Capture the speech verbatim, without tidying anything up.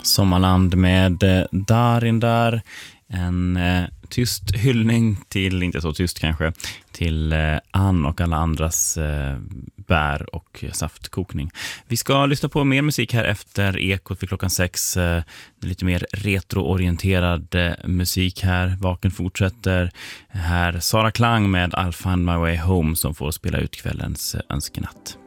Sommarland med eh, Darin där. En eh, tyst hyllning till, inte så tyst kanske, till eh, Ann och alla andras eh, bär- och saftkokning. Vi ska lyssna på mer musik här efter Ekot vid klockan sex. Eh, lite mer retroorienterad eh, musik här. Vaken fortsätter. Här Sara Klang med I'll Find My Way Home som får spela ut kvällens eh, önskenatt.